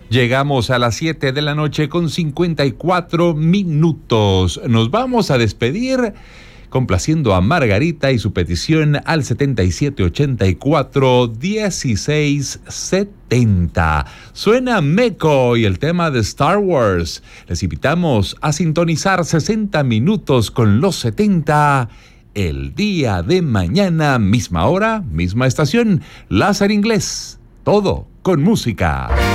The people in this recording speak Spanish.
Llegamos a las 7 de la noche con 54 minutos. Nos vamos a despedir complaciendo a Margarita y su petición al 7784-1670. Suena Meco y el tema de Star Wars. Les invitamos a sintonizar 60 minutos con los 70 el día de mañana, misma hora, misma estación. Lázaro Inglés, todo con música.